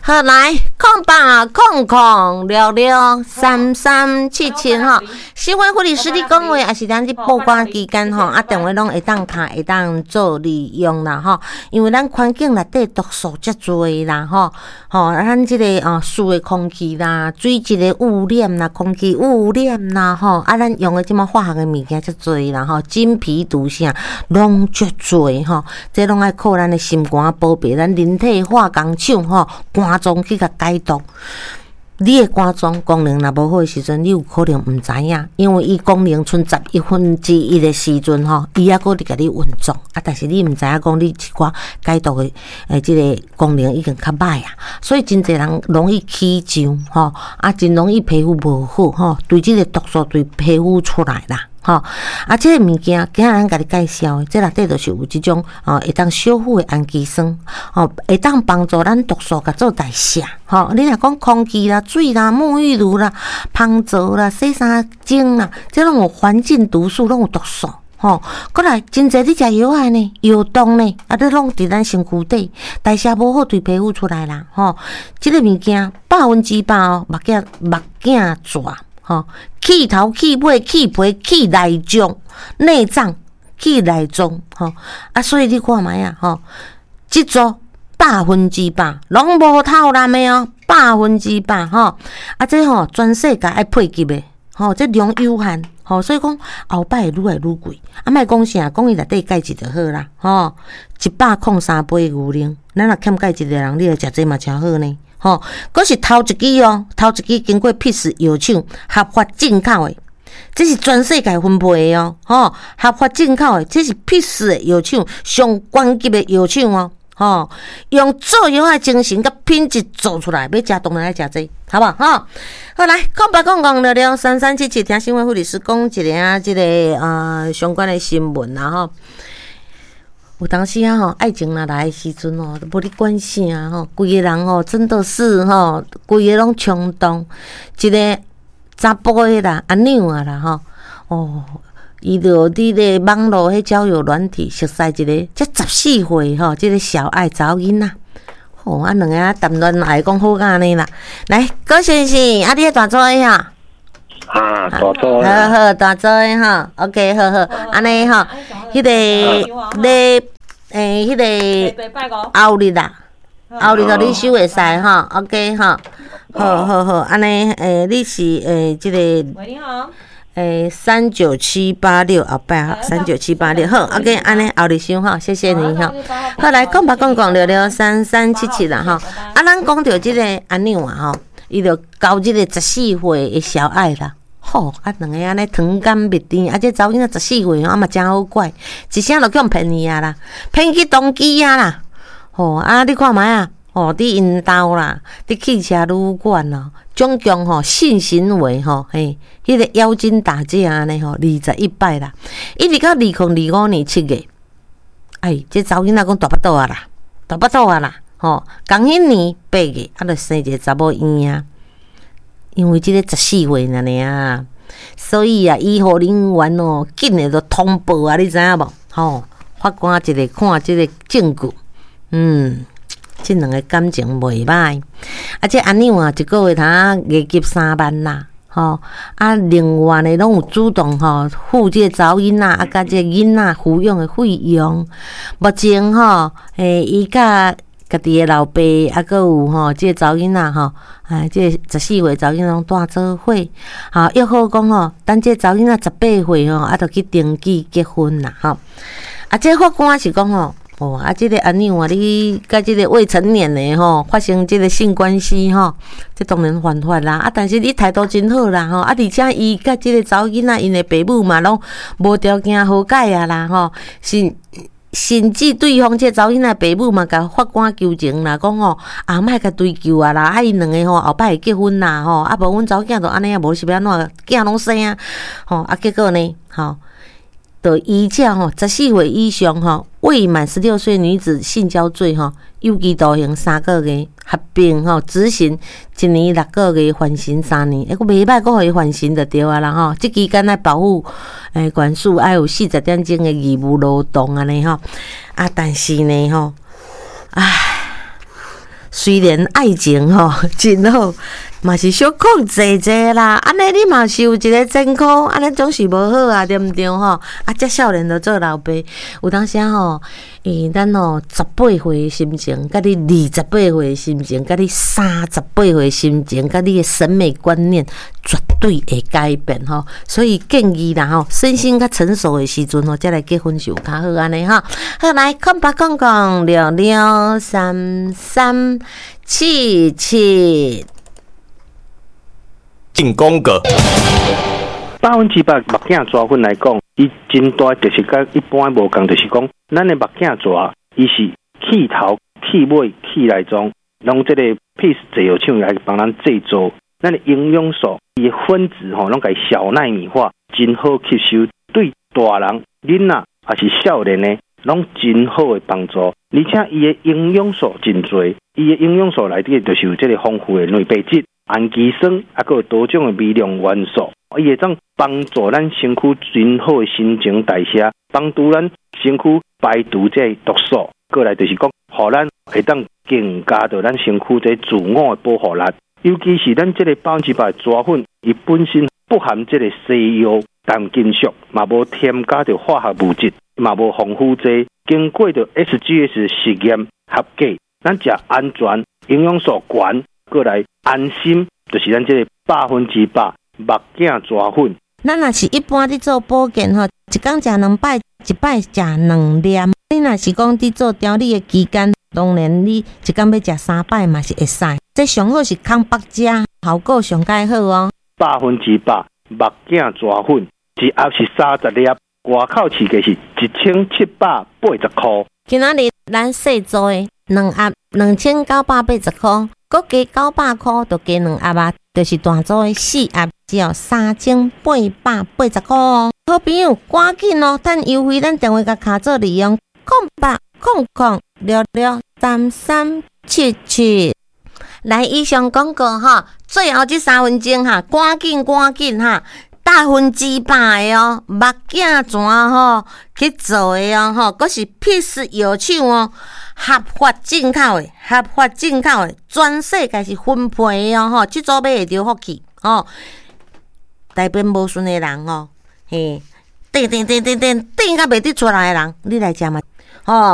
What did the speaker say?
好来0800663377哈，新闻护理师的讲话也是咱这报关期间吼，电话拢会当卡会当做利用啦吼，因为咱环境内底毒素遮多啦吼，咱这个输的空气啦、水质的污染啦、空气污染啦吼，咱用的这么化学的物件遮多啦吼，金皮毒啥拢遮多吼，这拢爱靠咱的心肝宝贝，咱人体化工厂吼肝脏去甲解毒。你的肝脏功能若无好的时阵，你有可能唔知影，因为伊功能剩1/11的时阵吼，伊还搁伫甲你运作但是你唔知影讲你一寡解毒的即个功能已经较歹所以真侪人容易起痒吼，真容易皮肤无好吼，对即个毒素对皮肤出来啦。这个物件今仔咱甲你介绍的，这内底就是有即种会当修复的氨基酸会当帮助咱毒素甲做代谢你若讲空气啦、水啦、沐浴露啦、芳皂啦、洗衫精啦，这拢有环境毒素，拢有毒素过来真侪你食药呢、药冻呢，这拢伫咱身躯底代谢无好，对皮肤出来啦这个物件100%目镜蛇。气头、气尾、气皮、气内脏、内脏、气内脏所以你看卖这组100%拢无透蓝的100%这全世界爱配给的这量有限所以讲后摆会愈来愈贵莫讲啥，讲伊内底钙质就好啦103杯牛奶，咱若欠钙质的人，你来食这嘛诚好呢佫是头一支经过必士药厂合法进口的，这是全世界分配的合法进口的，这是必士的药厂上高级的药厂用做药的精神甲品质做出来，要食当然爱食这，好不好好来，讲3377，听新闻护理师讲一下这个相关的新闻啦有当时爱情若来的时阵无你管啥规个人真的是规个拢冲动。一个查甫的啦，阿娘啊啦伊就伫咧网络迄交友软体熟悉一个才14岁即个小爱查某囡仔两个谈恋爱讲好安尼啦。来，郭先生，你迄大做诶大做好大做诶OK 好安尼迄个咧迄个后日啦，后日就你收会使OK 好安尼你是即个喂你好 39786后摆39786好 OK 安尼后日收谢谢你好来讲聊3377啦咱讲到即个阿娘伊就交即个14岁的小爱啦两个安尼糖甘蜜甜这查某囡仔14岁嘛真好怪，一声就叫骗伊啦，骗去当机啦你看卖伫因兜啦，伫汽车旅馆总共性行为迄个妖精打架安尼21摆啦，一直到2025年7月，这查某囡仔讲大巴肚啊啦同迄年8月就生一个查某婴因为这个14岁尔所以医护人员紧的就通报你知影无法官一个看这个证据这两个感情袂歹这阿娘一个月月给3万啦另外呢拢有主动付这个查某囡仔甲这个囡仔抚养的费用，目前伊甲家己的老爸还有这个查某囡仔这14岁查某囡仔拢带做伙约好讲等这查某囡仔18岁就去登记结婚啦这法官是讲这个阿娘你甲这个未成年的发生这个性关系这当然犯法啦但是你态度真好啦而且伊甲这个查某囡仔因的父母嘛拢无条件和解啦甚至对方这查某囡仔父母嘛甲法官求情啦，讲莫甲追究啦，因两个后摆会结婚啦无阮查某囝就安尼无是要安怎囝拢生结果呢就依照14岁以上未满16岁女子性交罪有期徒刑3个月，合并执行1年6个月，缓刑3年。还袂歹，互伊缓刑就对啦这期间来保护管束，还有40点钟的义务劳动安尼但是呢虽然爱情吼真好，嘛是小控济济啦。安尼你嘛是有一个真苦，安尼总是无好啊，对毋对吼？啊，遮少年就做老爸，有当时吼，咱吼18岁的心情，甲你28岁的心情，甲你38岁的心情，甲你的审美观念绝对会改变吼。所以建议啦吼，身心较成熟的时阵吼，再来结婚是有较好安尼吼。好，来空白空空663377。 进攻个 100%目镜抓粉来讲，伊真大就是甲一般无共，就是讲，咱的目镜抓，伊是气头、气尾、气内脏，拢这个 piece 制药厂来帮咱制作。咱的营养素，伊的分子吼，拢甲小纳米化，真好吸收，对大人、囡仔也是少年的，拢真好的帮助。而且伊的营养素真多，伊的营养素内底就是有这个丰富的蛋白质。氨基酸还有多种的微量元素，伊会当帮助咱身躯真好的新陈代谢，帮助咱身躯排毒这毒素。过来就是讲，互咱会当增加到咱身躯这自我的保护力。尤其是咱这个100%的抓粉，伊本身不含这个西药、重金属，嘛无添加着化学物质，嘛无防腐剂，经过着 SGS 实验合格，咱食安全，营养素高。过来安心，就是咱这个100%目镜抓粉。 咱若是一般伫做保健吼，一工食2摆，一摆食2粒。你若是讲伫做调理的期间，当然你一工要食3摆嘛是会使。这上好是空白食，效果上介好哦。 100%目镜抓粉，一盒是30粒，外口市价是1780块。 今仔日咱细做的2盒2980块。搁加900块，就加2盒啊，就是大组的4盒，只要3880块哦。好朋友，赶紧哦，等优惠，咱电话甲卡做利用0800663377。来，以上广告哈，最后这3分钟哈，赶紧哈。100%的哦，目镜全吼去做的哦，吼，佫是 Peace 药厂哦，合法进口的，全世界是分配的哦，吼，这组买会着福气哦，台边无顺的人哦，嘿，订甲袂得出来的人，你来食嘛，哦。